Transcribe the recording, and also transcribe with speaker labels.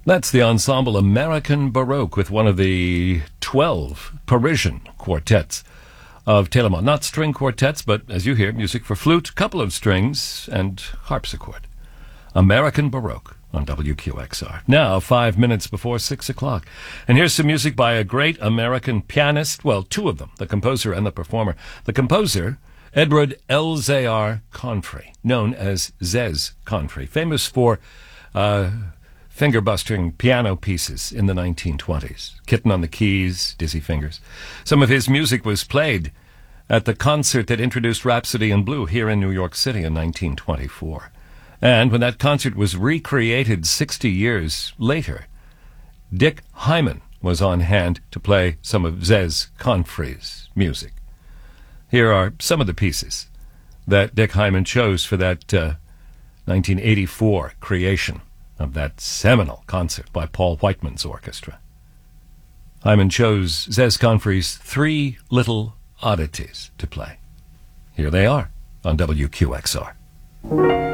Speaker 1: That's the ensemble American Baroque with one of the 12 Parisian quartets of Telemann. Not string quartets, but as you hear, music for flute, couple of strings, and harpsichord. American Baroque on WQXR. Now, 5 minutes before 6 o'clock. And here's some music by a great American pianist. Well, two of them, the composer and the performer. The composer, Edward Elzéar Confrey, known as Zez Confrey, famous for finger-busting piano pieces in the 1920s. Kitten on the Keys, Dizzy Fingers. Some of his music was played at the concert that introduced Rhapsody in Blue here in New York City in 1924. And when that concert was recreated 60 years later, Dick Hyman was on hand to play some of Zez Confrey's music. Here are some of the pieces that Dick Hyman chose for that 1984 creation of that seminal concert by Paul Whiteman's orchestra. Hyman chose Zez Confrey's Three Little Oddities to play. Here they are on WQXR.